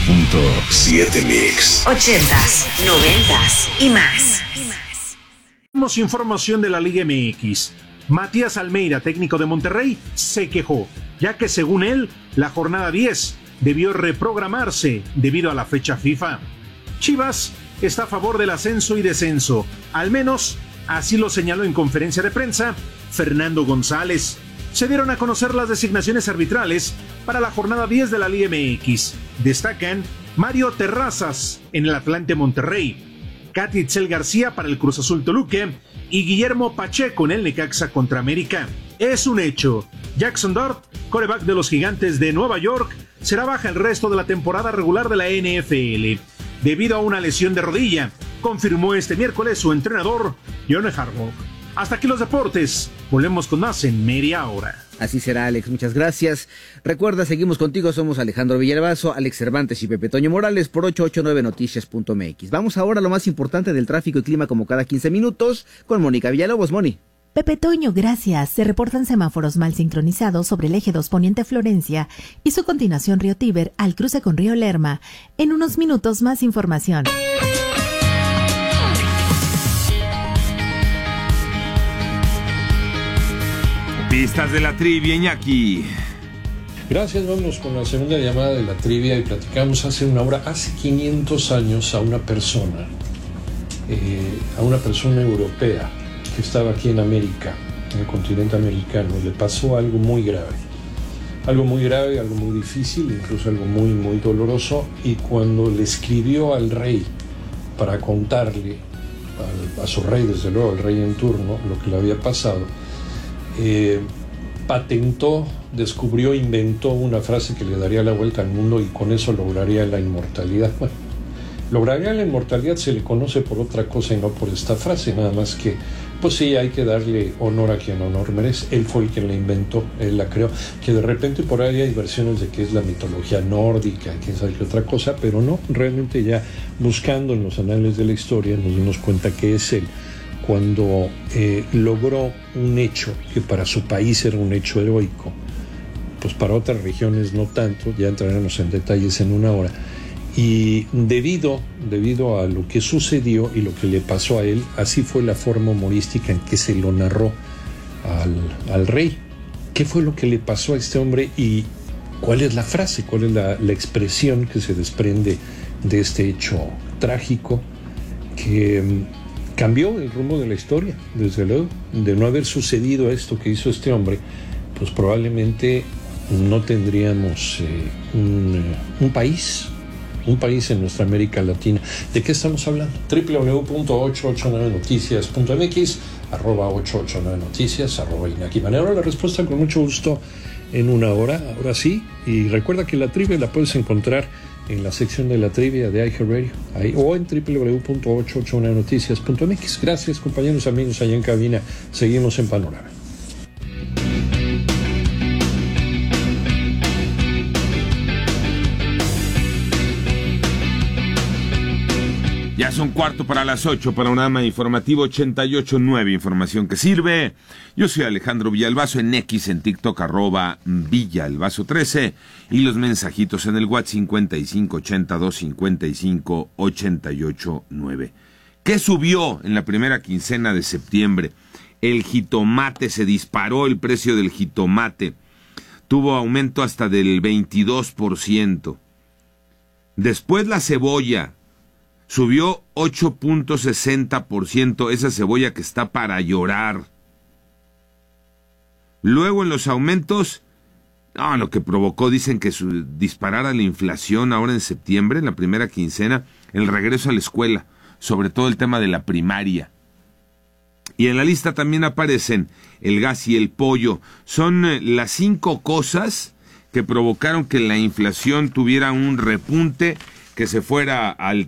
98.7 Mix. 80s, 90s y más. Tenemos información de la Liga MX. Matías Almeida, técnico de Monterrey, se quejó, ya que según él, la jornada 10 debió reprogramarse debido a la fecha FIFA. Chivas está a favor del ascenso y descenso, al menos así lo señaló en conferencia de prensa Fernando González. Se dieron a conocer las designaciones arbitrales para la jornada 10 de la Liga MX. Destacan Mario Terrazas en el Atlante Monterrey, Katy Itzel García para el Cruz Azul Toluca y Guillermo Pacheco en el Necaxa contra América. Es un hecho, Jackson Dart, quarterback de los Gigantes de Nueva York, será baja el resto de la temporada regular de la NFL debido a una lesión de rodilla, confirmó este miércoles su entrenador, John Harbaugh. Hasta aquí los deportes, volvemos con más en media hora. Así será, Alex, muchas gracias. Recuerda, seguimos contigo, somos Alejandro Villalbazo, Alex Cervantes y Pepe Toño Morales por 889noticias.mx. Vamos ahora a lo más importante del tráfico y clima como cada 15 minutos con Mónica Villalobos. Moni. Pepe Toño, gracias. Se reportan semáforos mal sincronizados sobre el eje 2 Poniente Florencia y su continuación Río Tíber al cruce con Río Lerma. En unos minutos más información. Pistas de la trivia, Iñaki. Gracias, vamos con la segunda llamada de la trivia y platicamos hace 500 años a una persona europea que estaba aquí en América, en el continente americano. Le pasó algo muy grave, algo muy difícil, incluso algo muy, muy doloroso, y cuando le escribió al rey para contarle, a su rey, desde luego, al rey en turno, lo que le había pasado, patentó, descubrió, inventó una frase que le daría la vuelta al mundo y con eso lograría la inmortalidad. Bueno, lograría la inmortalidad se le conoce por otra cosa y no por esta frase, nada más que, pues sí, hay que darle honor a quien honor merece. Él fue el que la inventó, él la creó, que de repente por ahí hay versiones de que es la mitología nórdica, quién sabe qué otra cosa, pero no, realmente ya buscando en los anales de la historia nos dimos cuenta que es él. Cuando logró un hecho que para su país era un hecho heroico, pues para otras regiones no tanto, ya entraremos en detalles en una hora, y debido a lo que sucedió y lo que le pasó a él, así fue la forma humorística en que se lo narró al rey. ¿Qué fue lo que le pasó a este hombre y cuál es la frase, cuál es la expresión que se desprende de este hecho trágico que cambió el rumbo de la historia? Desde luego, de no haber sucedido esto que hizo este hombre, pues probablemente no tendríamos un país en nuestra América Latina. ¿De qué estamos hablando? www.889noticias.mx, @889noticias, @Iñaki Manero. La respuesta con mucho gusto en una hora, ahora sí. Y recuerda que la trivia la puedes encontrar en la sección de la trivia de iHeartRadio o en www.889noticias.mx. Gracias, compañeros, amigos allá en cabina. Seguimos en Panorama. Ya son 7:45, Panorama Informativo 88.9, información que sirve. Yo soy Alejandro Villalbazo, en X, en TikTok, @Villalbazo13, y los mensajitos en el WhatsApp 5582558889. ¿Qué subió en la primera quincena de septiembre? El jitomate, se disparó el precio del jitomate. Tuvo aumento hasta del 22%. Después la cebolla subió 8.60%, esa cebolla que está para llorar. Luego en los aumentos, lo que provocó, dicen que disparara la inflación ahora en septiembre, en la primera quincena, el regreso a la escuela, sobre todo el tema de la primaria. Y en la lista también aparecen el gas y el pollo. Son las 5 cosas que provocaron que la inflación tuviera un repunte, que se fuera al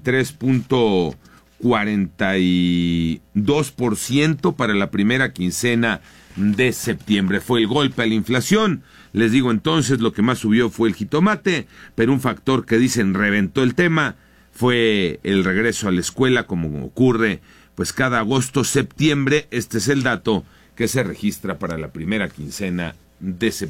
3.42% para la primera quincena de septiembre. Fue el golpe a la inflación. Les digo entonces, lo que más subió fue el jitomate, pero un factor que dicen reventó el tema fue el regreso a la escuela, como ocurre pues cada agosto, septiembre. Este es el dato que se registra para la primera quincena de septiembre.